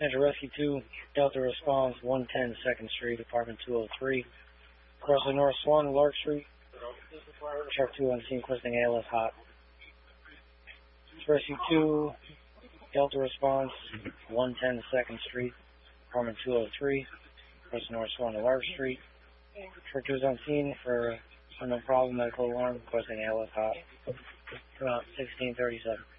Enter Rescue 2, Delta Response, 110 2nd Street, Apartment 203. Crossing North Swan, Lark Street. Shark 2 on scene, questioning ALS hot. Rescue 2, Delta Response, 110 2nd Street, Apartment 203. Crossing North Swan to Lark Street. Shark 2 is on scene for no problem, medical alarm, requesting ALS hot. About 1637.